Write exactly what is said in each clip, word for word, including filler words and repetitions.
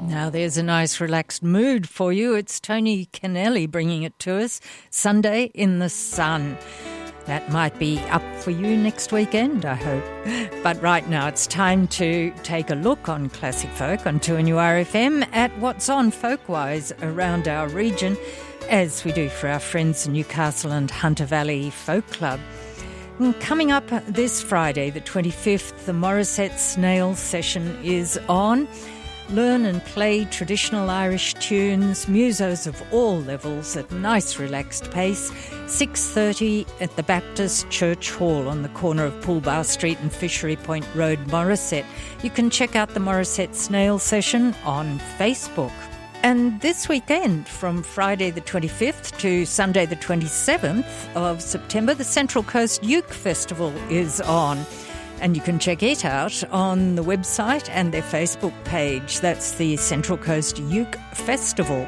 Now there's a nice relaxed mood for you. It's Tony Kennelly bringing it to us. Sunday in the Sun. That might be up for you next weekend, I hope. But right now it's time to take a look on Classic Folk on two N U R F M at what's on Folkwise around our region, as we do for our friends Newcastle and Hunter Valley Folk Club. And coming up this Friday, the twenty-fifth, the Morisset Snail Session is on. Learn and play traditional Irish tunes, musos of all levels at nice relaxed pace. six thirty at the Baptist Church Hall on the corner of Poolbar Street and Fishery Point Road, Morisset. You can check out the Morisset Snail Session on Facebook. And this weekend, from Friday the twenty-fifth to Sunday the twenty-seventh of September, the Central Coast Uke Festival is on. And you can check it out on the website and their Facebook page. That's the Central Coast Uke Festival.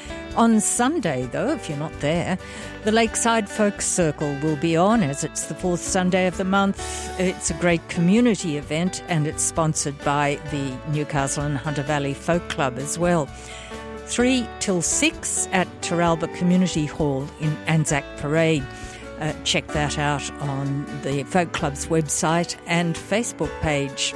On Sunday, though, if you're not there, the Lakeside Folk Circle will be on, as it's the fourth Sunday of the month. It's a great community event, and it's sponsored by the Newcastle and Hunter Valley Folk Club as well. Three till six at Terralba Community Hall in Anzac Parade. Uh, check that out on the Folk Club's website and Facebook page.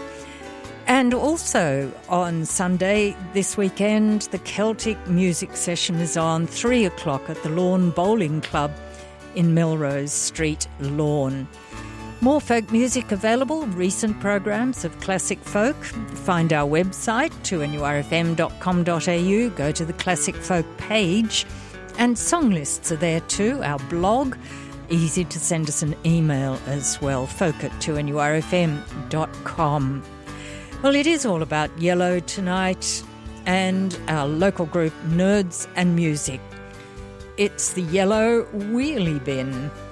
And also on Sunday this weekend, the Celtic Music Session is on three o'clock at the Lawn Bowling Club in Melrose Street, Lawn. More folk music available, recent programs of classic folk. Find our website, two n u r f m dot com dot a u, go to the Classic Folk page, and song lists are there too, our blog. Easy to send us an email as well, folk at two n u r f m dot com. Well, it is all about Yellow tonight and our local group Nerds and Music. It's the Yellow Wheelie Bin.